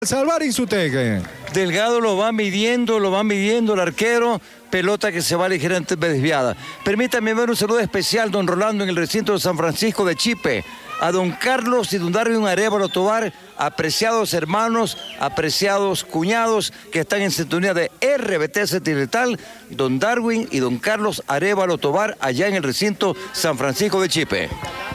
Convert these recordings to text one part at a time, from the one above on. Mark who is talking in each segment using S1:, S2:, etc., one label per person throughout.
S1: Salvar Insuteque.
S2: Delgado lo va midiendo el arquero, pelota que se va ligeramente desviada. Permítame ver un saludo especial, don Rolando, en el recinto de San Francisco de Chipe, a don Carlos y don Darwin Arévalo Tovar, apreciados hermanos, apreciados cuñados que están en sintonía de RBT Satelital, don Darwin y don Carlos Arévalo Tovar, allá en el recinto San Francisco de Chipe.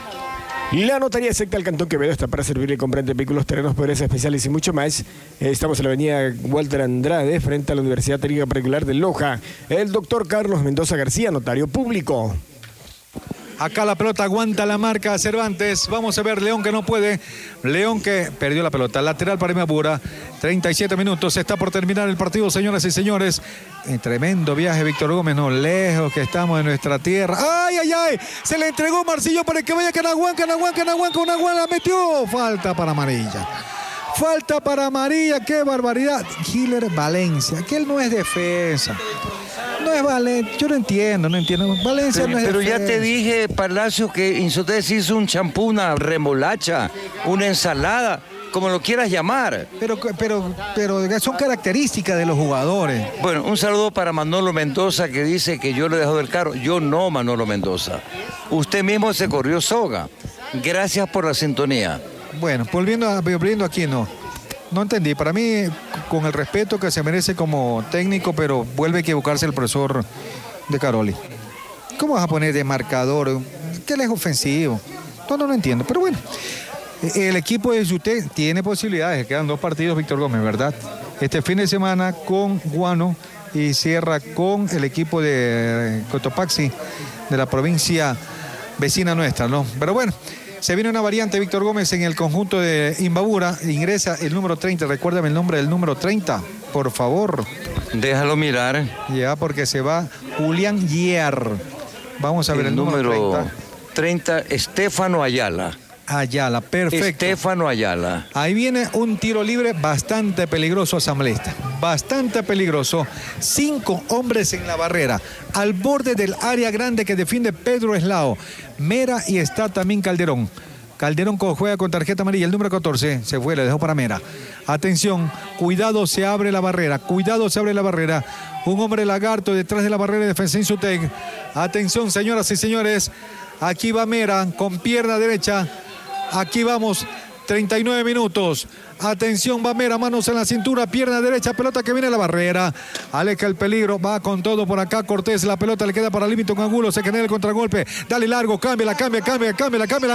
S3: La notaría secta del Cantón Quevedo está para servirle comprando vehículos, terrenos, poderes especiales y mucho más. Estamos en la avenida Walter Andrade, frente a la Universidad Técnica Particular de Loja. El doctor Carlos Mendoza García, notario público.
S1: Acá la pelota aguanta la marca Cervantes. Vamos a ver, León que no puede. León que perdió la pelota. Lateral para Imbabura. 37 minutos. Está por terminar el partido, señoras y señores. En tremendo viaje, Víctor Gómez. No lejos que estamos de nuestra tierra. ¡Ay, ay, ay! Se le entregó Marcillo para que vaya Canaguán. La metió. Falta para amarilla. Falta para amarilla. ¡Qué barbaridad! Giler Valencia. Que él no es defensa. No es Valencia, yo no entiendo. Valencia no es
S2: Pero
S1: defensa.
S2: ya te dije, Palacio, que Insutés hizo un champú, una remolacha, una ensalada, como lo quieras llamar.
S1: Pero son características de los jugadores.
S2: Bueno, un saludo para Manolo Mendoza, que dice que yo le he dejado el carro. Yo no, Manolo Mendoza. Usted mismo se corrió soga. Gracias por la sintonía.
S1: Bueno, volviendo aquí, no entendí. Para mí, con el respeto que se merece como técnico, pero vuelve a equivocarse el profesor de Caroli. ¿Cómo vas a poner de marcador? Que él es ofensivo. No entiendo. Pero bueno, el equipo de Yuté tiene posibilidades. Quedan 2 partidos, Víctor Gómez, ¿verdad? Este fin de semana con Guano y cierra con el equipo de Cotopaxi, de la provincia vecina nuestra, ¿no? Pero bueno. Se viene una variante, Víctor Gómez, en el conjunto de Imbabura. Ingresa el número 30. Recuérdame el nombre del número 30, por favor.
S2: Déjalo mirar.
S1: Ya, porque se va Julián Gier. Vamos a ver el número
S2: 30, Estefano Ayala.
S1: Ayala, perfecto.
S2: Estefano Ayala.
S1: Ahí viene un tiro libre bastante peligroso, asambleísta. Bastante peligroso. 5 hombres en la barrera. Al borde del área grande que defiende Pedro Eslao. Mera y está también Calderón. Calderón juega con tarjeta amarilla. El número 14 se fue, le dejó para Mera. Atención, cuidado, se abre la barrera. Un hombre lagarto detrás de la barrera de defensa Insutec. Atención, señoras y señores. Aquí va Mera con pierna derecha. Aquí vamos, 39 minutos. Atención, va Mera, manos en la cintura, pierna derecha, pelota que viene a la barrera. Aleja el peligro, va con todo por acá Cortés, la pelota le queda para el límite con Angulo, se genera el contragolpe. Dale largo, cambia el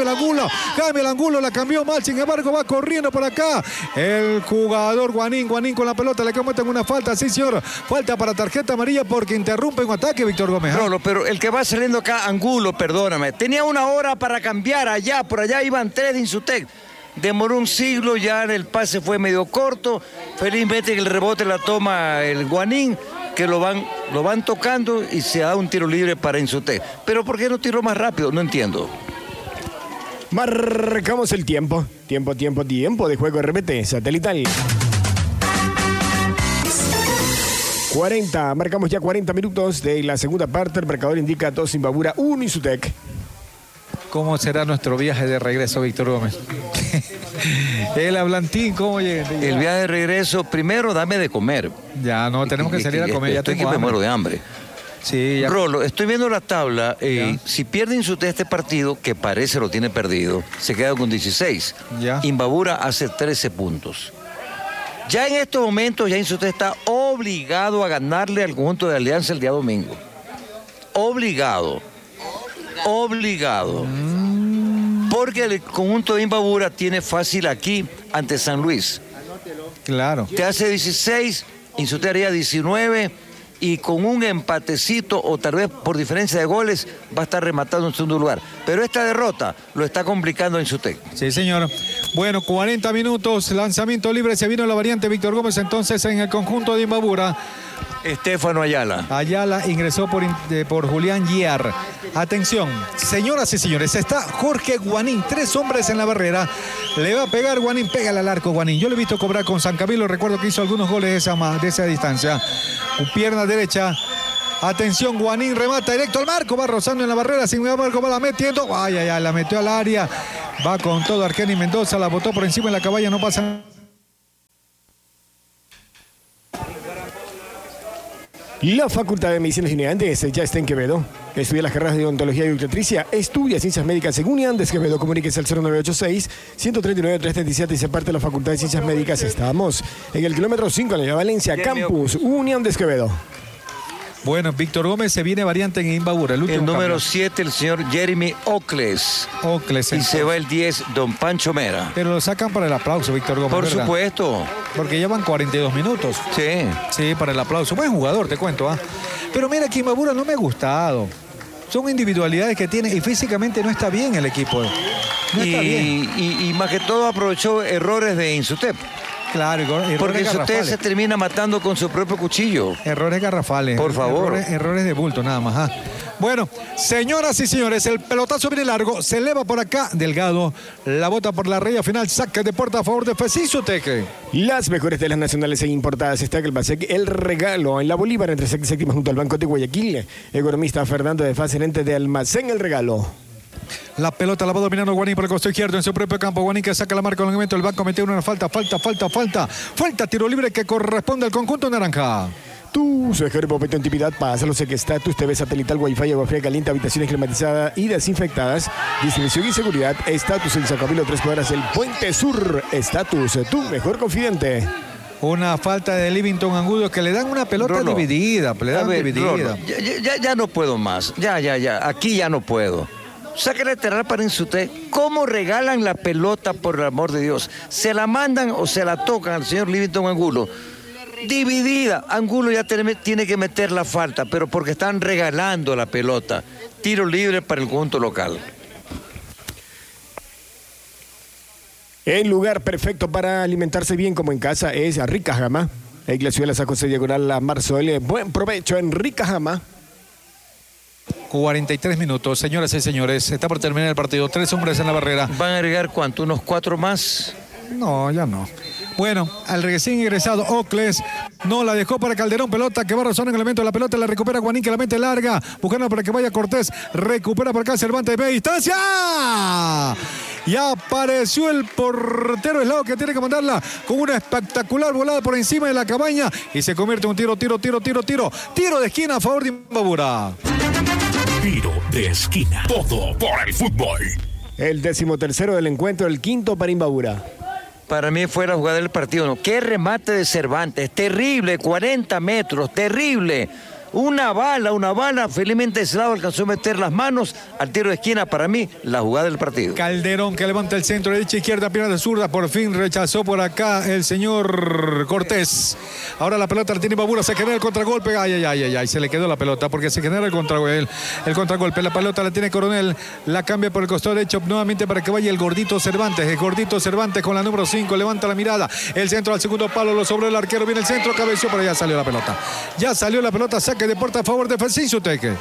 S1: Angulo, la cambió mal, sin embargo va corriendo por acá. El jugador Guanín con la pelota, le cometen una falta, sí señor. Falta para tarjeta amarilla porque interrumpe un ataque, Víctor Gómez.
S2: Pero el que va saliendo acá, Angulo, perdóname, tenía una hora para cambiar allá, por allá iban 3 de Insutec. Demoró un siglo, ya el pase fue medio corto. Felizmente el rebote la toma el Guanín, que lo van tocando y se da un tiro libre para Insutec. Pero ¿por qué no tiró más rápido? No entiendo.
S3: Marcamos el tiempo. Tiempo de juego RBT Satelital. 40, marcamos ya 40 minutos de la segunda parte. El marcador indica 2 Imbabura, 1 Insutec.
S1: ¿Cómo será nuestro viaje de regreso, Víctor Gómez? El Hablantín, ¿cómo llega?
S2: El viaje de regreso, primero dame de comer.
S1: Ya, no, tenemos que salir a comer. Ya
S2: estoy que me muero de hambre.
S1: Sí, ya.
S2: Rolo, estoy viendo la tabla. Si pierde Insutec este partido, que parece lo tiene perdido, se queda con 16.
S1: Ya.
S2: Imbabura hace 13 puntos. Ya en estos momentos, ya Insutec está obligado a ganarle al conjunto de Alianza el día domingo. Obligado. Porque el conjunto de Imbabura tiene fácil aquí ante San Luis.
S1: Claro.
S2: Te hace 16, Insutec haría 19 y con un empatecito o tal vez por diferencia de goles va a estar rematando en segundo lugar. Pero esta derrota lo está complicando Insutec.
S1: Sí, señor. Bueno, 40 minutos, lanzamiento libre, se vino la variante Víctor Gómez entonces en el conjunto de Imbabura.
S2: Estefano Ayala.
S1: Ayala ingresó por Julián Gier. Atención, señoras y señores, está Jorge Guanín, 3 hombres en la barrera. Le va a pegar Guanín, pégale al arco Guanín. Yo lo he visto cobrar con San Camilo, recuerdo que hizo algunos goles de esa distancia. Pierna derecha. Atención, Guanín remata directo al marco, va rozando en la barrera, sin embargo va la metiendo. Ay, la metió al área. Va con todo Argeni Mendoza, la botó por encima de la caballa, no pasa
S3: La Facultad de Medicina de Uniandes ya está en Quevedo. Estudia las carreras de odontología y obstetricia. Estudia ciencias médicas en Uniandes Quevedo. Comuníquese al 0986-139-337 y se parte de la Facultad de Ciencias Médicas. Estamos en el kilómetro 5 en la Valencia, Campus Uniandes Quevedo.
S1: Bueno, Víctor Gómez se viene variante en Imbabura.
S2: El número 7, el señor Jeremy Ocles. Y se va el 10, don Pancho Mera.
S1: Pero lo sacan para el aplauso, Víctor Gómez.
S2: Por
S1: ¿verdad?
S2: supuesto.
S1: Porque llevan 42 minutos.
S2: Sí.
S1: Sí, para el aplauso. Buen jugador, te cuento. Pero mira, que Imbabura no me ha gustado. Son individualidades que tiene y físicamente no está bien el equipo. No está bien.
S2: Y más que todo aprovechó errores de Insutep.
S1: Claro,
S2: porque usted se termina matando con su propio cuchillo.
S1: Errores garrafales.
S2: Por favor.
S1: Errores de bulto, nada más. Bueno, señoras y señores, el pelotazo viene largo, se eleva por acá, Delgado, la bota por la raya final, saque de puerta a favor de Feciso Teque.
S3: Las mejores telas nacionales e importadas está el Basec, el regalo en la Bolívar entre sexta y séptima junto al Banco de Guayaquil. Economista Fernando de Faz, gerente de Almacén El Regalo.
S1: La pelota la va dominando Guanín por el costado izquierdo en su propio campo. Guanín que saca la marca con el momento. El banco metió una falta. Falta tiro libre que corresponde al conjunto naranja.
S3: Tu mejor momento de intimidad, pásalo, sé que Estatus, TV satelital, Wi-Fi, agua fría caliente, habitaciones climatizadas y desinfectadas, distribución y seguridad. Estatus en San Camilo, 3 cuadras, el Puente Sur. Estatus, tu mejor confidente.
S1: Una falta de Livington Angulo que le dan una pelota dividida.
S2: Ya no puedo más. Ya. Aquí ya no puedo. Saque lateral para Insutep. ¿Cómo regalan la pelota, por el amor de Dios? ¿Se la mandan o se la tocan al señor Livington Angulo? Dividida. Angulo ya tiene que meter la falta, pero porque están regalando la pelota. Tiro libre para el conjunto local.
S3: El lugar perfecto para alimentarse bien como en casa es a Rica Jama. Iglesia de la San José Diagonal a Marzo L. Buen provecho en Rica Jama.
S1: 43 minutos, señoras y señores. Está por terminar el partido. 3 hombres en la barrera.
S2: ¿Van a agregar cuánto? ¿Unos 4 más?
S1: No, ya no. Bueno, al recién ingresado Ocles no la dejó para Calderón, pelota que va a razón en el elemento de la pelota, la recupera Guanín, que la mete larga, buscando para que vaya Cortés, recupera por acá Cervantes, ve distancia. Y apareció el portero Eslao que tiene que mandarla con una espectacular volada por encima de la cabaña y se convierte en un tiro de esquina a favor de Imbabura.
S4: Tiro de esquina, todo por el fútbol.
S3: El 13º del encuentro, el quinto para Imbabura.
S2: Para mí fue la jugada del partido, ¿no? Qué remate de Cervantes, terrible, 40 metros, terrible. Una bala, felizmente ese lado alcanzó a meter las manos al tiro de esquina. Para mí, la jugada del partido.
S1: Calderón que levanta el centro, derecha, izquierda, pierna de zurda, por fin rechazó por acá el señor Cortés. Ahora la pelota la tiene Imbabura, se genera el contragolpe, ay, se le quedó la pelota porque se genera el contragolpe, la pelota la tiene Coronel, la cambia por el costado derecho nuevamente para que vaya el gordito Cervantes, con la número 5, levanta la mirada, el centro al segundo palo, lo sobre el arquero, viene el centro, cabeció, pero ya salió la pelota, saca de puerta a favor de Feciso Teque.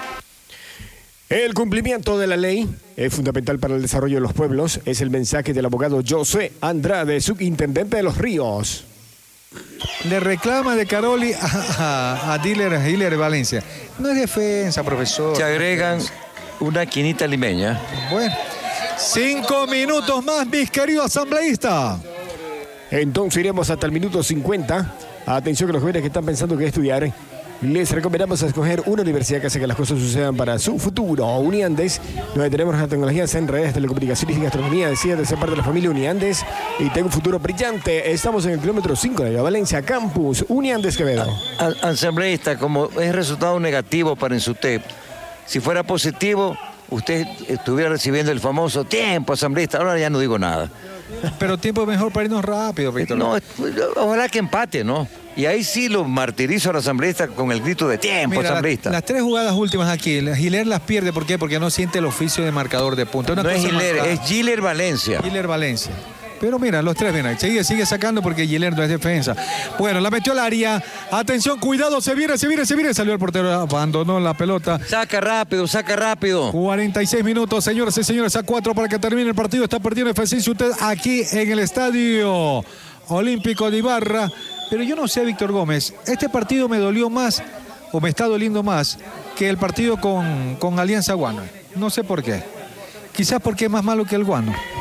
S3: El cumplimiento de la ley es fundamental para el desarrollo de los pueblos. Es el mensaje del abogado José Andrade, subintendente de Los Ríos.
S1: Le reclama de Caroli a Diller Valencia. No es defensa, profesor.
S2: Se agregan una quinita limeña.
S1: Bueno, 5 minutos más, mis queridos asambleístas.
S3: Entonces iremos hasta el minuto 50. Atención que los jóvenes que están pensando que estudiar, les recomendamos escoger una universidad que hace que las cosas sucedan para su futuro. Uniandes, donde tenemos las tecnologías en redes, telecomunicaciones y gastronomía. Decide de ser parte de la familia Uniandes y tengo un futuro brillante. Estamos en el kilómetro 5 de la Valencia, Campus Uniandes Quevedo.
S2: Asambleísta, como es resultado negativo para Insutep, si fuera positivo, usted estuviera recibiendo el famoso tiempo, asambleísta. Ahora ya no digo nada.
S1: Pero tiempo mejor para irnos rápido, Víctor.
S2: No, ojalá que empate, ¿no? Y ahí sí lo martirizo al asambleísta con el grito de tiempo, asambleísta.
S1: Las 3 jugadas últimas aquí, Giler las pierde, ¿por qué? Porque no siente el oficio de marcador de punta.
S2: No es Giler, es Giller Valencia.
S1: Giller Valencia. Pero mira, los 3 vienen. Sigue sacando porque Giler no es defensa. Bueno, la metió al área. Atención, cuidado, se viene. Salió el portero, abandonó la pelota.
S2: Saca rápido.
S1: 46 minutos, señoras y señores, a 4 para que termine el partido. Está perdiendo el Feciso usted aquí en el Estadio Olímpico de Ibarra. Pero yo no sé, Víctor Gómez, este partido me dolió más, o me está doliendo más, que el partido con Alianza Guano. No sé por qué. Quizás porque es más malo que el Guano.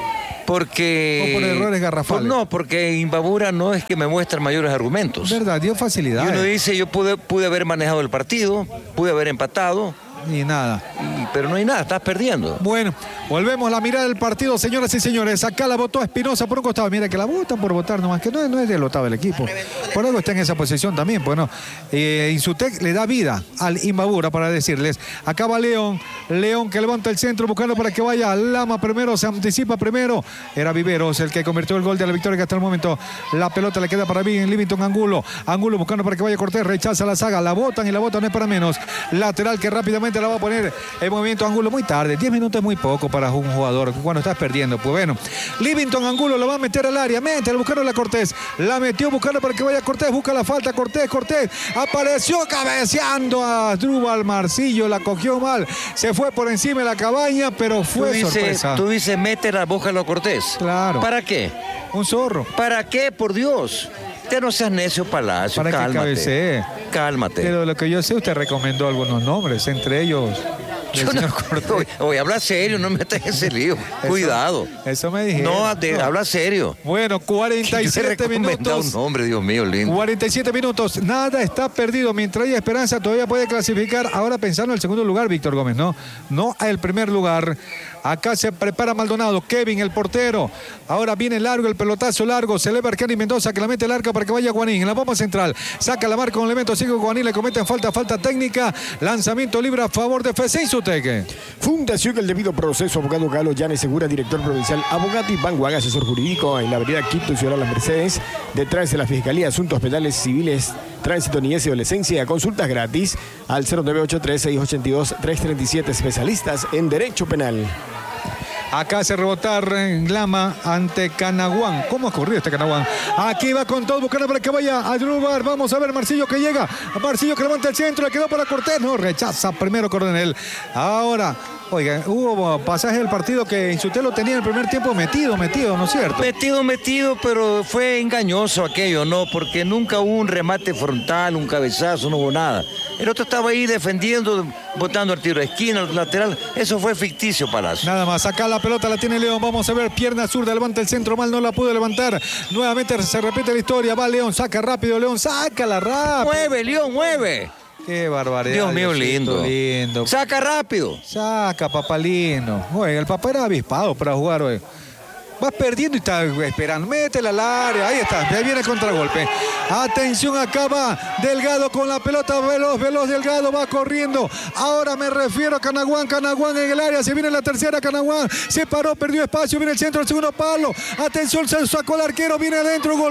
S2: Porque...
S1: O por errores garrafales.
S2: No, porque Imbabura no es que me muestra mayores argumentos.
S1: Verdad, dio facilidad.
S2: Y uno dice, yo pude haber manejado el partido, pude haber empatado.
S1: Ni nada.
S2: Pero no hay nada, estás perdiendo.
S1: Bueno, volvemos a mirar el partido, señoras y señores. Acá la votó Espinosa por un costado. Mira que la votan por votar nomás, que no es del octavo del equipo. Por algo está en esa posición también. Bueno, Insutec le da vida al Imbabura para decirles. Acá va León que levanta el centro buscando para que vaya Lama primero, se anticipa primero. Era Viveros el que convirtió el gol de la victoria, que hasta el momento la pelota le queda para Livington Angulo. Angulo buscando para que vaya Cortés, rechaza la saga, la botan y la botan no es para menos. Lateral que rápidamente la va a poner en movimiento Angulo muy tarde. 10 minutos es muy poco para un jugador cuando estás perdiendo. Pues bueno, Livington Angulo lo va a meter al área. Mete, buscando a Cortés. La metió buscando para que vaya Cortés. Busca la falta. Cortés. Apareció cabeceando a Drubal Marcillo. La cogió mal. Se fue por encima de la cabaña, pero fue sorpresa.
S2: Tú dices, métela, búscalo a Cortés.
S1: Claro.
S2: ¿Para qué?
S1: Un zorro.
S2: ¿Para qué? Por Dios. Usted no seas necio, Palacio.
S1: Para
S2: cálmate.
S1: que cabecee.
S2: Cálmate.
S1: Pero lo que yo sé, usted recomendó algunos nombres, entre ellos...
S2: Yo no, oye, habla serio, no me metas en ese lío. Cuidado.
S1: Eso me dijeron.
S2: No, habla serio.
S1: Bueno, 47 minutos.
S2: Un nombre, Dios mío, lindo.
S1: 47 minutos. Nada está perdido. Mientras haya esperanza, todavía puede clasificar. Ahora pensando en el segundo lugar, Víctor Gómez, ¿no? No al primer lugar. Acá se prepara Maldonado. Kevin, el portero. Ahora viene largo, el pelotazo largo. Se eleva Arcani Mendoza, que la mete el arca para que vaya Guanín. En la bomba central. Saca la marca con elemento. Sigue Guanín. Le cometen falta técnica. Lanzamiento libre a favor de FC Insutec.
S3: Fundación El Debido Proceso, abogado Galo Llanes Segura, director provincial, abogado Iván Guaga, asesor jurídico en la avenida Quito, Ciudad Las Mercedes, detrás de la Fiscalía de Asuntos Penales Civiles, Tránsito, Niñez y Adolescencia. Consultas gratis al 0983-682-337, especialistas en Derecho Penal.
S1: Acá se rebota Lama ante Canaguán. ¿Cómo ha corrido este Canaguán? Aquí va con todo, buscando para que vaya a Drubar. Vamos a ver, Marcillo que llega. Marcillo que levanta el centro, le quedó para Cortés. No, rechaza primero Coronel. Ahora, oiga, hubo pasaje del partido que Insutec lo tenía en el primer tiempo metido, ¿no es cierto?
S2: Metido, pero fue engañoso aquello, ¿no? Porque nunca hubo un remate frontal, un cabezazo, no hubo nada. El otro estaba ahí defendiendo, botando el tiro de esquina, el lateral. Eso fue ficticio, Palacio.
S1: Nada más, acá la pelota la tiene León. Vamos a ver, pierna zurda, levanta el centro mal, no la pudo levantar. Nuevamente se repite la historia. Va León, saca rápido León, sácala rápido.
S2: Mueve, León, mueve.
S1: Qué barbaridad.
S2: Dios mío, lindo. Saca rápido.
S1: Saca, papá lindo. Oye, el papá era avispado para jugar hoy. Vas perdiendo y está esperando. Métela al área. Ahí está. Ahí viene el contragolpe. Atención, acá va Delgado con la pelota. Veloz Delgado va corriendo. Ahora me refiero a Canaguán en el área. Se viene la tercera, Canaguán. Se paró, perdió espacio. Viene el centro, el segundo palo. Atención, se sacó el arquero. Viene adentro. Gol.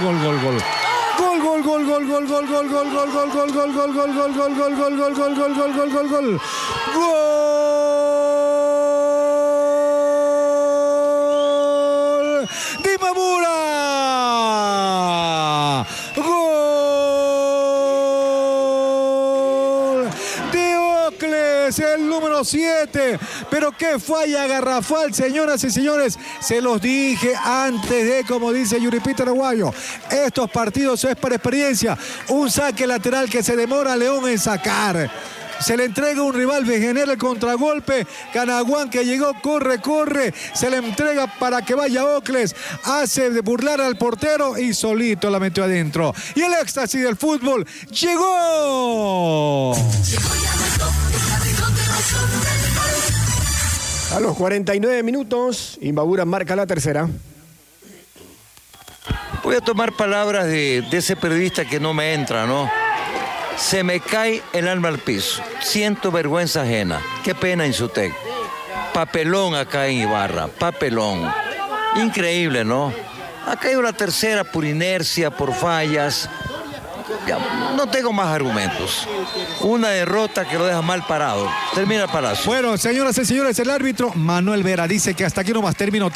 S1: ¡De Imbabura! ¡Gol! ¡De Ocles! El número 7. Pero qué falla garrafal, señoras y señores. Se los dije antes de, como dice Yuripita Araguayo, estos partidos es para experiencia. Un saque lateral que se demora León en sacar. Se le entrega un rival, genera el contragolpe. Canaguán que llegó, corre. Se le entrega para que vaya Ocles. Hace de burlar al portero y solito la metió adentro. Y el éxtasis del fútbol llegó.
S3: A los 49 minutos, Imbabura marca la tercera.
S2: Voy a tomar palabras de ese periodista que no me entra, ¿no? Se me cae el alma al piso. Siento vergüenza ajena. Qué pena, Insutec. Papelón acá en Ibarra. Papelón. Increíble, ¿no? Ha caído la tercera por inercia, por fallas. Ya, no tengo más argumentos. Una derrota que lo deja mal parado. Termina el Palacio.
S1: Bueno, señoras y señores, el árbitro Manuel Vera dice que hasta aquí nomás terminó.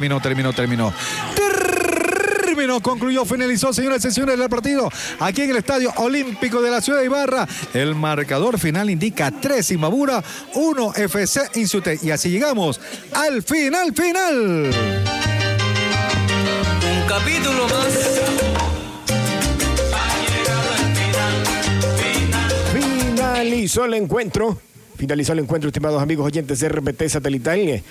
S1: Concluyó, finalizó, señoras y señores, el partido aquí en el Estadio Olímpico de la ciudad de Ibarra. El marcador final indica 3 Imbabura, 1 FC Insutec. Y así llegamos al final.
S2: Un capítulo más.
S3: Finalizó el encuentro. Finalizó el encuentro, estimados amigos oyentes de RPT Satelital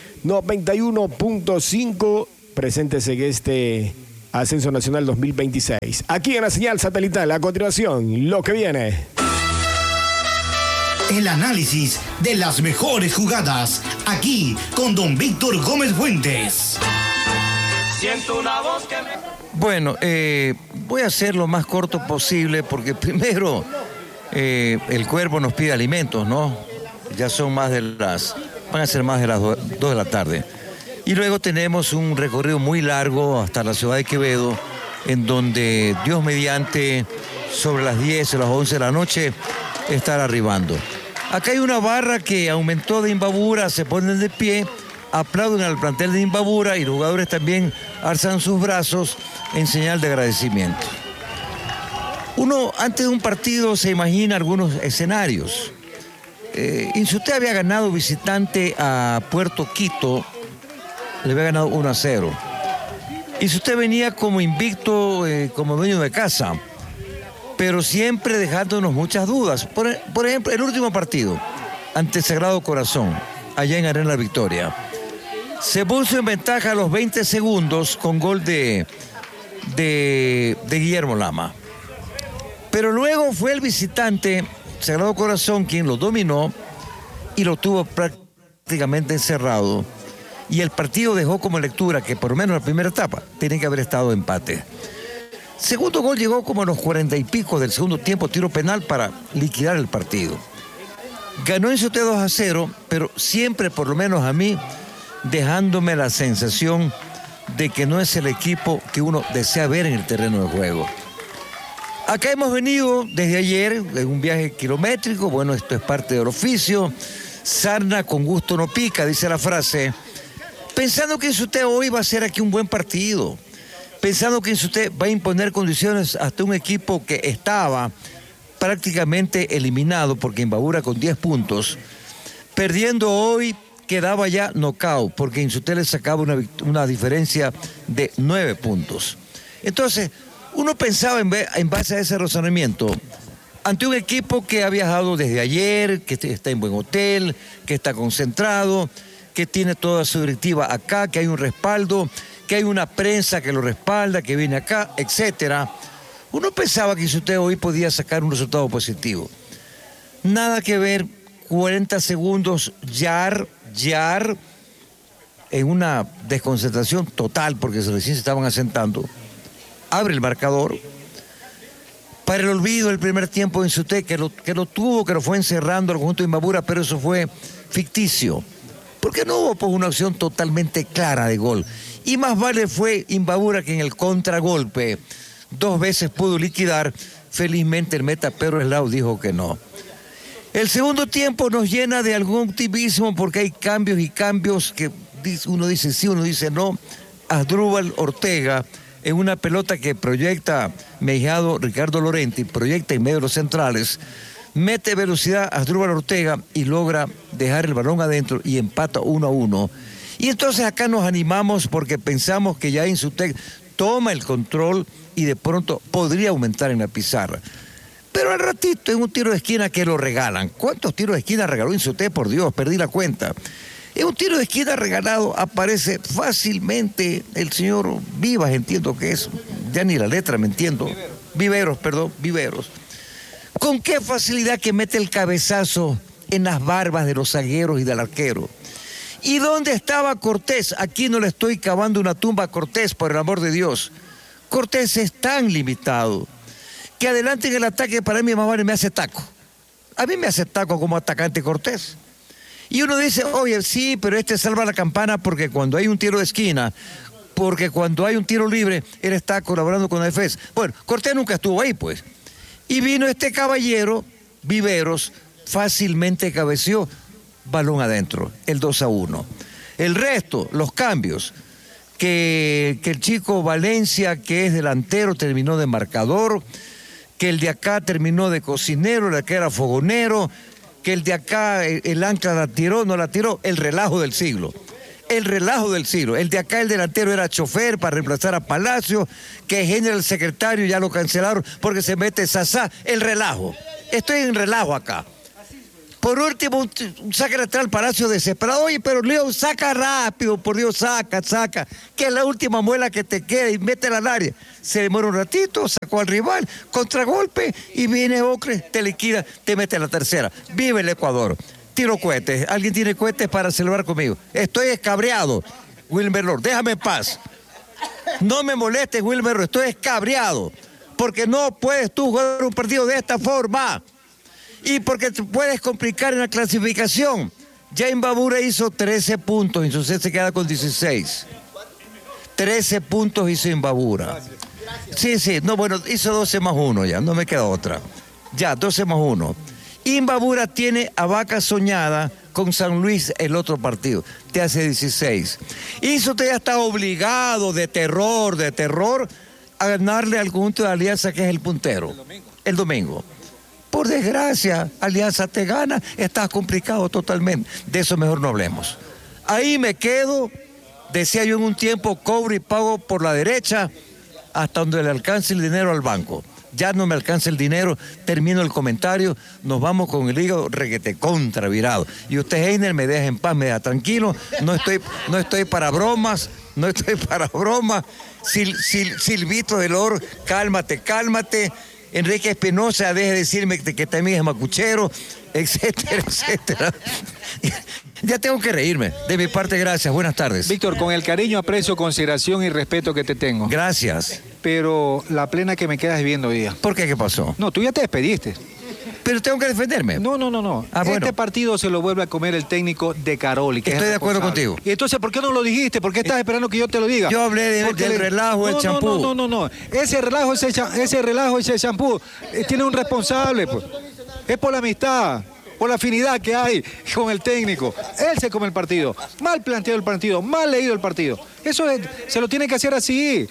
S3: 91.5, presentes en este Ascenso Nacional 2026. Aquí en la señal satelital, a continuación, lo que viene.
S5: El análisis de las mejores jugadas, aquí con don Víctor Gómez Fuentes.
S2: Siento una voz que me... Bueno, voy a hacer lo más corto posible porque primero el cuerpo nos pide alimentos, ¿no? Ya son van a ser más de las 2 de la tarde. Y luego tenemos un recorrido muy largo hasta la ciudad de Quevedo, en donde Dios mediante, sobre las 10 o las 11 de la noche, estará arribando. Acá hay una barra que aumentó de Imbabura, se ponen de pie, aplauden al plantel de Imbabura y los jugadores también alzan sus brazos en señal de agradecimiento. Uno antes de un partido se imagina algunos escenarios. Insuté había ganado visitante a Puerto Quito, le había ganado 1-0. Insuté venía como invicto, como dueño de casa, pero siempre dejándonos muchas dudas. Por ejemplo, el último partido, ante Sagrado Corazón, allá en Arena Victoria. Se puso en ventaja a los 20 segundos con gol de Guillermo Lama. Pero luego fue el visitante, Sagrado Corazón, quien lo dominó y lo tuvo prácticamente encerrado. Y el partido dejó como lectura que por lo menos en la primera etapa tiene que haber estado empate. Segundo gol llegó como a los 40 y pico del segundo tiempo, tiro penal para liquidar el partido. Ganó Insuté 2-0, pero siempre, por lo menos a mí, dejándome la sensación de que no es el equipo que uno desea ver en el terreno de juego. Acá hemos venido desde ayer en un viaje kilométrico, bueno, esto es parte del oficio. Sarna con gusto no pica, dice la frase. Pensando que Insuté hoy va a ser aquí un buen partido. Pensando que Insuté va a imponer condiciones hasta un equipo que estaba prácticamente eliminado porque Imbabura con 10 puntos. Perdiendo hoy quedaba ya knockout porque Insuté le sacaba una diferencia de 9 puntos. Entonces, uno pensaba en base a ese razonamiento, ante un equipo que ha viajado desde ayer, que está en buen hotel, que está concentrado, que tiene toda su directiva acá, que hay un respaldo, que hay una prensa que lo respalda, que viene acá, etcétera. Uno pensaba que Insuté hoy podía sacar un resultado positivo. Nada que ver, 40 segundos, Yar, en una desconcentración total, porque recién se estaban asentando, abre el marcador. Para el olvido el primer tiempo de Insuté, que lo fue encerrando al conjunto de Imbabura, pero eso fue ficticio. Porque no hubo pues, una acción totalmente clara de gol. Y más vale fue Imbabura que en el contragolpe 2 veces pudo liquidar. Felizmente el meta Pedro Eslao dijo que no. El segundo tiempo nos llena de algún optimismo porque hay cambios que uno dice sí, uno dice no. Asdrúbal Ortega en una pelota que proyecta Mejado Ricardo Lorenti, proyecta en medio de los centrales, mete velocidad a Asdrúbal Ortega y logra dejar el balón adentro y empata 1-1. Y entonces acá nos animamos porque pensamos que ya Insuté toma el control y de pronto podría aumentar en la pizarra. Pero al ratito, en un tiro de esquina que lo regalan. ¿Cuántos tiros de esquina regaló Insuté? Por Dios, perdí la cuenta. En un tiro de esquina regalado aparece fácilmente el señor Vivas, entiendo que es, ya ni la letra me entiendo. Viveros. ¿Con qué facilidad que mete el cabezazo en las barbas de los zagueros y del arquero? ¿Y dónde estaba Cortés? Aquí no le estoy cavando una tumba a Cortés, por el amor de Dios. Cortés es tan limitado que adelante en el ataque para mí más vale me hace taco. A mí me hace taco como atacante Cortés. Y uno dice, oye, sí, pero este salva la campana porque cuando hay un tiro de esquina, porque cuando hay un tiro libre, él está colaborando con la defensa. Bueno, Cortés nunca estuvo ahí, pues. Y vino este caballero, Viveros, fácilmente cabeceó, balón adentro, el 2-1. El resto, los cambios, que el chico Valencia, que es delantero, terminó de marcador, que el de acá terminó de cocinero, el de acá era fogonero, que el de acá, el ancla la tiró, no la tiró, el relajo del siglo. El relajo del siglo. El de acá, el delantero, era chofer para reemplazar a Palacio, que genera el secretario, ya lo cancelaron porque se mete Sasá. El relajo. Estoy en relajo acá. Por último, un saque lateral Palacio desesperado. Oye, pero Leo, saca rápido, por Dios, saca. Que es la última muela que te queda y métela al área. Se demora un ratito, sacó al rival, contragolpe y viene Ocre, te liquida, te mete a la tercera. Vive el Ecuador. Tiro cohetes. ¿Alguien tiene cohetes para celebrar conmigo? Estoy escabreado. Wilmer Lord, déjame en paz. No me molestes, Wilmer Lord, estoy escabreado. Porque no puedes tú jugar un partido de esta forma. Y porque te puedes complicar en la clasificación. Ya Imbabura hizo 13 puntos y entonces se queda con 16. 13 puntos hizo Imbabura. Sí, no, bueno, hizo 12 más 1 ya, no me queda otra. Ya, 12 más 1. Imbabura tiene a Vaca Soñada con San Luis el otro partido. Te hace 16. Y eso te ya está obligado de terror, a ganarle al conjunto de Alianza, que es el puntero. El domingo. Por desgracia, Alianza te gana, estás complicado totalmente. De eso mejor no hablemos. Ahí me quedo, decía yo en un tiempo, cobro y pago por la derecha hasta donde le alcance el dinero al banco. Ya no me alcanza el dinero, termino el comentario, nos vamos con el hígado reguete contra virado. Y usted, Heiner, me deja en paz, me deja tranquilo, no estoy para bromas. Silvito del Oro, cálmate. Enrique Espinosa, deje de decirme que también es macuchero, etcétera. Ya tengo que reírme. De mi parte, gracias. Buenas tardes.
S1: Víctor, con el cariño, aprecio, consideración y respeto que te tengo.
S2: Gracias.
S1: Pero la plena que me quedas debiendo hoy día.
S2: ¿Por qué? ¿Qué pasó?
S1: No, tú ya te despediste.
S2: Pero tengo que defenderme.
S1: No.
S2: Bueno.
S1: Este partido se lo vuelve a comer el técnico de Caroli.
S2: Estoy de acuerdo contigo.
S1: Y entonces, ¿por qué no lo dijiste? ¿Por qué estás esperando que yo te lo diga?
S2: Yo hablé del relajo, el champú.
S1: No. Ese relajo, ese champú, tiene un responsable, pues. Es por la amistad, por la afinidad que hay con el técnico. Él se come el partido. Mal planteado el partido, mal leído el partido. Eso se lo tiene que hacer así.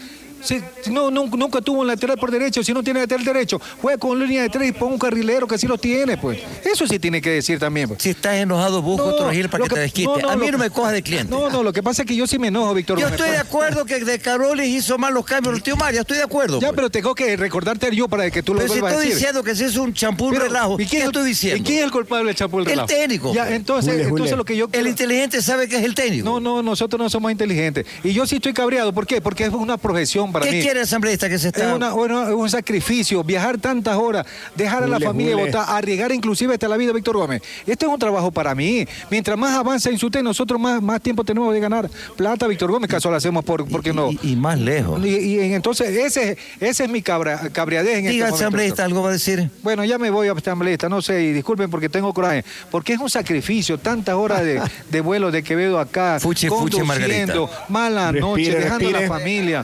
S1: Nunca tuvo un lateral por derecho. Si no tiene lateral derecho, juega con línea de 3 y pon un carrilero que sí lo tiene, pues. Eso sí tiene que decir también, pues.
S2: Si estás enojado, busca otro gil para que te desquite. A mí no me cojas de cliente.
S1: No, lo que pasa es que yo sí me enojo, Víctor.
S2: Yo estoy de acuerdo que de Caroli hizo mal los cambios, el tío Mario, estoy de acuerdo.
S1: Ya,
S2: pues.
S1: Pero tengo que recordarte yo para que tú lo vuelvas a decir.
S2: Pero si estoy diciendo que ese es un champú relajo, ¿qué estoy diciendo?
S1: ¿Y quién es el culpable del champú relajo?
S2: El técnico.
S1: Ya, entonces lo que yo...
S2: El inteligente sabe que es el técnico.
S1: No, nosotros no somos inteligentes. Y yo sí estoy cabreado. ¿Por qué? Porque es una profesión para mí.
S2: ¿Qué quiere el asambleísta que se está...?
S1: Es un sacrificio, viajar tantas horas, dejar a la familia votar, arriesgar inclusive hasta la vida, Víctor Gómez. Este es un trabajo para mí. Mientras más avanza en su té, nosotros más tiempo tenemos de ganar plata, Víctor Gómez, caso lo hacemos porque no.
S2: Y más lejos.
S1: Y entonces ese es mi cabreadez en
S2: Diga,
S1: este momento.
S2: asambleísta, ¿algo va a decir?
S1: Bueno, ya me voy a asambleísta, no sé, y disculpen porque tengo coraje, porque es un sacrificio, tantas horas de vuelo de Quevedo acá,
S2: Fuchi, Margarita.
S1: Mala noche, dejando a la familia.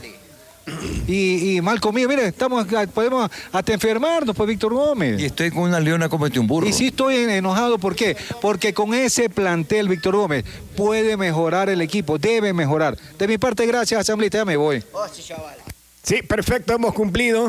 S1: Y mal comido, mire, podemos hasta enfermarnos, pues, Víctor Gómez.
S2: Y estoy con una leona como un burro.
S1: Y sí estoy enojado, ¿por qué? Porque con ese plantel, Víctor Gómez, puede mejorar el equipo, debe mejorar. De mi parte, gracias, asambleísta, ya me voy.
S3: Sí, perfecto, hemos cumplido.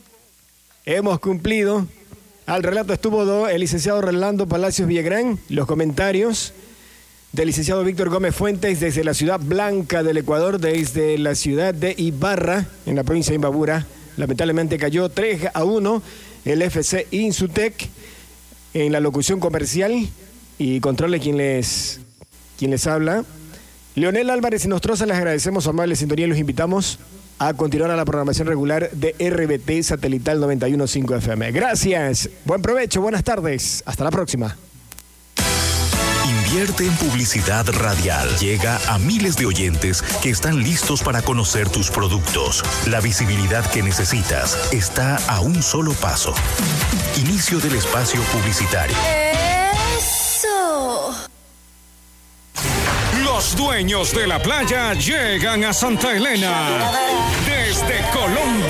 S3: Al relato estuvo el licenciado Rolando Palacios Villagrán, los comentarios del licenciado Víctor Gómez Fuentes desde la ciudad blanca del Ecuador, desde la ciudad de Ibarra, en la provincia de Imbabura. Lamentablemente cayó 3-1 el FC Insutec en la locución comercial y controle quien les habla. Leonel Álvarez y Nostroza, les agradecemos su amable sintonía y los invitamos a continuar a la programación regular de RBT Satelital 91.5 FM. Gracias, buen provecho, buenas tardes, hasta la próxima.
S4: Invierte en publicidad radial. Llega a miles de oyentes que están listos para conocer tus productos. La visibilidad que necesitas está a un solo paso. Inicio del espacio publicitario.
S6: ¡Eso!
S7: Los dueños de la playa llegan a Santa Elena desde Colombia.